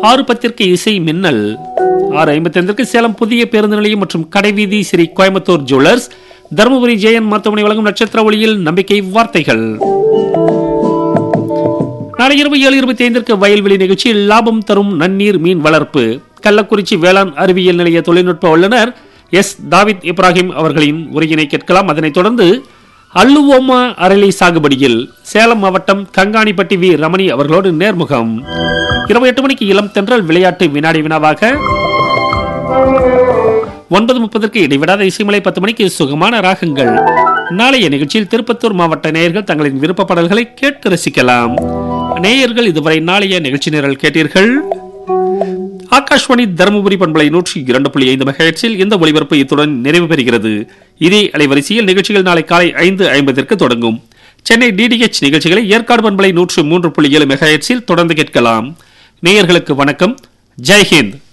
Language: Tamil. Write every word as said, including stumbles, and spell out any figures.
ஆறு பத்திற்கு இசை மின்னல், ஆறு ஐம்பத்தி ஐந்திற்கு சேலம் புதிய பேருந்து நிலையம் மற்றும் கடைவீதி ஸ்ரீ கோயம்புத்தூர் ஜுவல்லர்ஸ், தருமபுரி ஜெயன் மருத்துவமனை வழங்கும் நட்சத்திர ஒளியில் நம்பிக்கை வார்த்தைகள். நாளை இரவு ஏழு இருபத்தி ஐந்திற்கு வயல்வெளி நிகழ்ச்சியில் லாபம் தரும் நன்னீர் மீன் வளர்ப்பு, கள்ளக்குறிச்சி வேளாண் அறிவியல் நிலைய தொழில்நுட்ப வல்லுநர் எஸ் தாவித் இப்ராஹிம் அவர்களின் உரையினை கேட்கலாம். அதனைத் தொடர்ந்து அல்லுவோமா அரளி சாகுபடியில் சேலம் மாவட்டம் கங்காணிப்பட்டி வி ரமணி அவர்களோடு நேர்முகம். இருபத்தி எட்டு மணிக்கு இளம் தென்றல் விளையாட்டு வினாடி வினாவாக, ஒன்பது முப்பதற்கு இடைவிடாத இசைமலை, பத்து மணிக்கு சுகமான ராகங்கள். நாளைய நிகழ்ச்சியில் திருப்பத்தூர் மாவட்ட நேயர்கள் தங்களின் விருப்ப பாடல்களை கேட்டு ரசிக்கலாம். நேயர்கள் இதுவரை நாளைய நிகழ்ச்சி நிரல் கேட்டீர்கள். ஆகாஷ்வாணி தருமபுரி பண்பலை நூற்றி இரண்டு புள்ளி ஐந்து மெகாஹெர்ட்ஸில் இந்த ஒளிபரப்பு இத்துடன் நிறைவு பெறுகிறது. இதே அலைவரிசையில் நிகழ்ச்சிகள் நாளை காலை ஐந்து ஐம்பதற்கு தொடங்கும். சென்னை டிடிஎச் நிகழ்ச்சிகளை ஏற்காடு பண்பலை நூற்று மூன்று புள்ளி ஏழு மெகாஹெர்ட்ஸில் தொடர்ந்து கேட்கலாம். நேயர்களுக்கு வணக்கம். ஜெய்ஹிந்த்.